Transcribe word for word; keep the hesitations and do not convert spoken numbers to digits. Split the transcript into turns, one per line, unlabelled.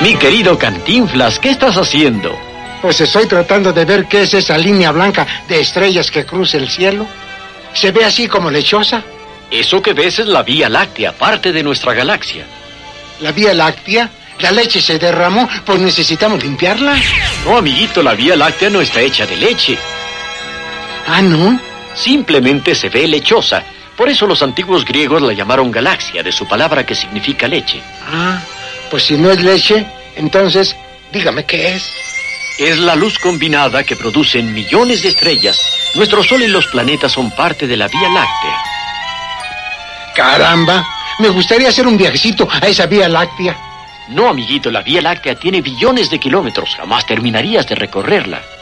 Mi querido Cantinflas, ¿qué estás haciendo?
Pues estoy tratando de ver qué es esa línea blanca de estrellas que cruza el cielo. ¿Se ve así como lechosa?
Eso que ves es la Vía Láctea, parte de nuestra galaxia.
¿La Vía Láctea? ¿La leche se derramó? Pues necesitamos limpiarla.
No, amiguito, la Vía Láctea no está hecha de leche.
¿Ah, no?
Simplemente se ve lechosa. Por eso los antiguos griegos la llamaron galaxia, de su palabra que significa leche.
Ah, pues si no es leche, entonces dígame qué es.
Es la luz combinada que producen millones de estrellas. Nuestro Sol y los planetas son parte de la Vía Láctea.
¡Caramba! Me gustaría hacer un viajecito a esa Vía Láctea.
No, amiguito, la Vía Láctea tiene billones de kilómetros. Jamás terminarías de recorrerla.